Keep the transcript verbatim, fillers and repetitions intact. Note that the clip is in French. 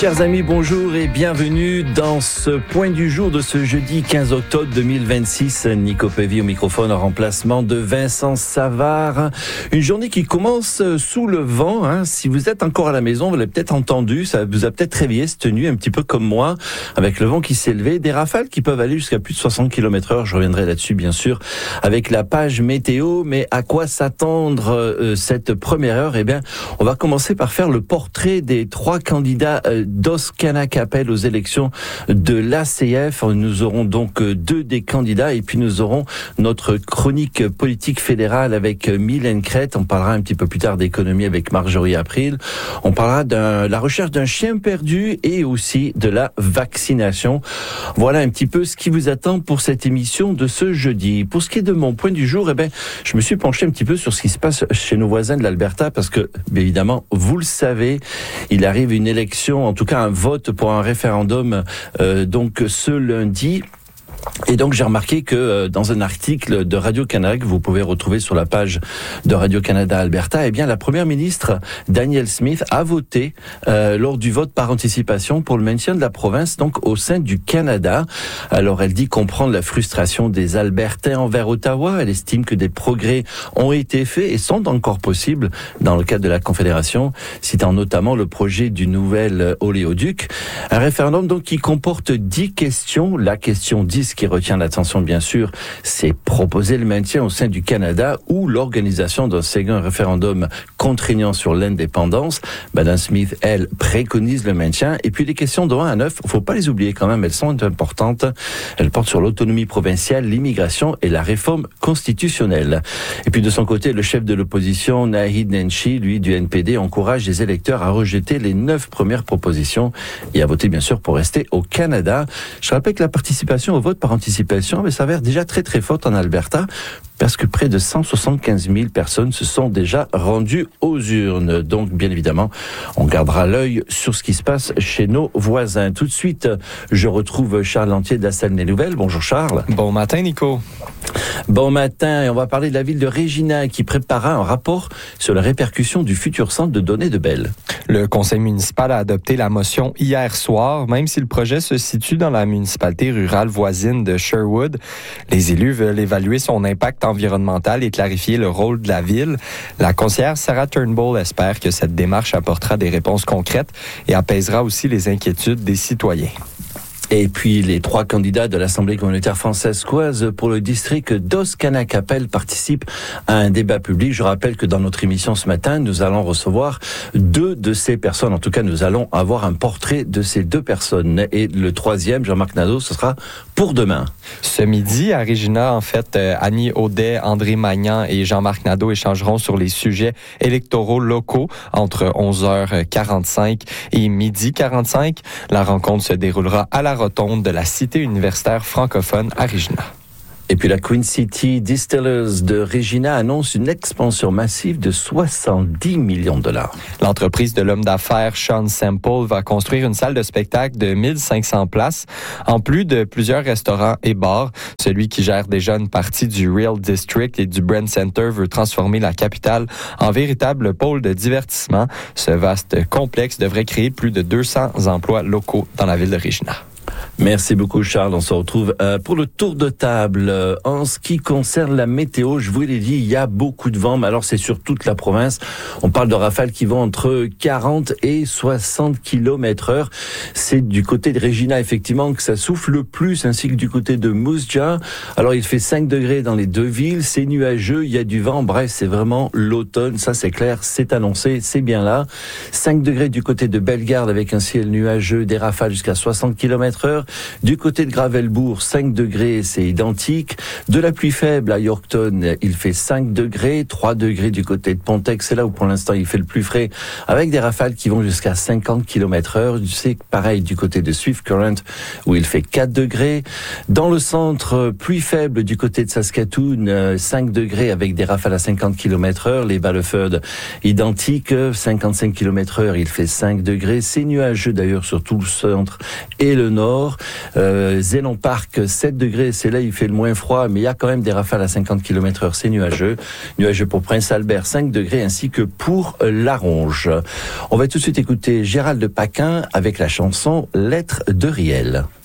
Chers amis, bonjour et bienvenue dans ce point du jour de ce jeudi quinze octobre deux mille vingt-six. Nico Pévy au microphone en remplacement de Vincent Savard. Une journée qui commence sous le vent. Hein. Si vous êtes encore à la maison, vous l'avez peut-être entendu, ça vous a peut-être réveillé cette nuit un petit peu comme moi, avec le vent qui s'est levé, des rafales qui peuvent aller jusqu'à plus de soixante kilomètres heure. Je reviendrai là-dessus bien sûr avec la page météo. Mais à quoi s'attendre euh, cette première heure? Eh bien, on va commencer par faire le portrait des trois candidats euh, d'Oskanakapel aux élections de l'A C F. Nous aurons donc deux des candidats et puis nous aurons notre chronique politique fédérale avec Mylène Crête. On parlera un petit peu plus tard d'économie avec Marjorie April. On parlera de la recherche d'un chien perdu et aussi de la vaccination. Voilà un petit peu ce qui vous attend pour cette émission de ce jeudi. Pour ce qui est de mon point du jour, eh ben, je me suis penché un petit peu sur ce qui se passe chez nos voisins de l'Alberta parce que, bien évidemment, vous le savez, il arrive une élection, en tout cas un vote pour un référendum euh, donc ce lundi. Et donc j'ai remarqué que euh, dans un article de Radio-Canada que vous pouvez retrouver sur la page de Radio-Canada Alberta, eh bien la première ministre Danielle Smith a voté euh, lors du vote par anticipation pour le maintien de la province donc au sein du Canada. Alors elle dit comprendre la frustration des Albertains envers Ottawa. Elle estime que des progrès ont été faits et sont encore possibles dans le cadre de la Confédération, citant notamment le projet du nouvel oléoduc. Un référendum donc qui comporte dix questions. La question dix qui retient l'attention, bien sûr, c'est proposer le maintien au sein du Canada ou l'organisation d'un second référendum contraignant sur l'indépendance. Madame Smith, elle, préconise le maintien. Et puis les questions de un à neuf, faut pas les oublier quand même, elles sont importantes. Elles portent sur l'autonomie provinciale, l'immigration et la réforme constitutionnelle. Et puis de son côté, le chef de l'opposition, Naheed Nenshi, lui du N P D, encourage les électeurs à rejeter les neuf premières propositions et à voter bien sûr pour rester au Canada. Je rappelle que la participation au vote par anticipation, mais s'avère déjà très très forte en Alberta, parce que près de cent soixante-quinze mille personnes se sont déjà rendues aux urnes. Donc, bien évidemment, on gardera l'œil sur ce qui se passe chez nos voisins. Tout de suite, je retrouve Charles Lantier de la Salle des Nouvelles. Bonjour Charles. Bon matin Nico. Bon matin, et on va parler de la ville de Regina qui préparera un rapport sur les répercussions du futur centre de données de Bell. Le conseil municipal a adopté la motion hier soir, même si le projet se situe dans la municipalité rurale voisine de Sherwood. Les élus veulent évaluer son impact environnemental et clarifier le rôle de la ville. La conseillère Sarah Turnbull espère que cette démarche apportera des réponses concrètes et apaisera aussi les inquiétudes des citoyens. Et puis, les trois candidats de l'Assemblée communautaire française-coise pour le district d'Oskanakapel participent à un débat public. Je rappelle que dans notre émission ce matin, nous allons recevoir deux de ces personnes. En tout cas, nous allons avoir un portrait de ces deux personnes. Et le troisième, Jean-Marc Nadeau, ce sera pour demain. Ce midi, à Regina, en fait, euh, Annie Audet, André Magnan et Jean-Marc Nadeau échangeront sur les sujets électoraux locaux entre onze heures quarante-cinq et midi quarante-cinq. La rencontre se déroulera à la rotonde de la cité universitaire francophone à Regina. Et puis la Queen City Distillers de Regina annonce une expansion massive de soixante-dix millions de dollars. L'entreprise de l'homme d'affaires Sean Semple va construire une salle de spectacle de mille cinq cents places, en plus de plusieurs restaurants et bars. Celui qui gère déjà une partie du Real District et du Brand Center veut transformer la capitale en véritable pôle de divertissement. Ce vaste complexe devrait créer plus de deux cents emplois locaux dans la ville de Regina. Merci beaucoup Charles, on se retrouve euh, pour le tour de table. Euh, en ce qui concerne la météo, je vous l'ai dit, il y a beaucoup de vent, mais alors c'est sur toute la province. On parle de rafales qui vont entre quarante et soixante kilomètres heure. C'est du côté de Regina effectivement que ça souffle le plus, ainsi que du côté de Moose Jaw. Alors il fait cinq degrés dans les deux villes, c'est nuageux, il y a du vent, bref c'est vraiment l'automne, ça c'est clair, c'est annoncé, c'est bien là. cinq degrés du côté de Bellegarde avec un ciel nuageux, des rafales jusqu'à soixante kilomètres heure. Du côté de Gravelbourg, cinq degrés, c'est identique. De la pluie faible à Yorkton, il fait cinq degrés. trois degrés du côté de Pontex, c'est là où pour l'instant il fait le plus frais, avec des rafales qui vont jusqu'à cinquante kilomètres heure. C'est pareil du côté de Swift Current, où il fait quatre degrés. Dans le centre, pluie faible du côté de Saskatoon, cinq degrés avec des rafales à cinquante kilomètres heure. Les Balleford, identiques, cinquante-cinq kilomètres heure, il fait cinq degrés. C'est nuageux d'ailleurs sur tout le centre et le nord. nord. Euh, Zélon Park, sept degrés, c'est là, il fait le moins froid, mais il y a quand même des rafales à cinquante kilomètres heure, c'est nuageux. Nuageux pour Prince Albert, cinq degrés, ainsi que pour La Ronge. On va tout de suite écouter Gérald de Paquin avec la chanson Lettre de Riel.